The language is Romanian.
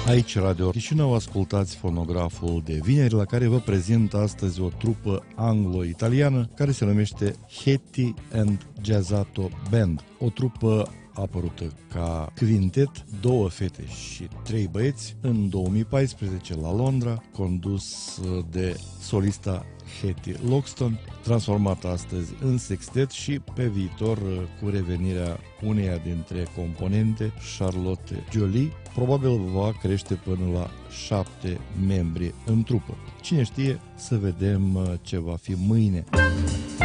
Aici Radio Chișinău, ascultați fonograful de vineri, la care vă prezint astăzi o trupă anglo-italiană care se numește Hetty and Jazzato Band, o trupă apărută ca quintet, 2 fete și 3 băieți, în 2014 la Londra, condus de solista Hetty Loxton, transformată astăzi în sextet și pe viitor cu revenirea uneia dintre componente, Charlotte Jolie, probabil va crește până la 7 membri în trupă. Cine știe, să vedem ce va fi mâine.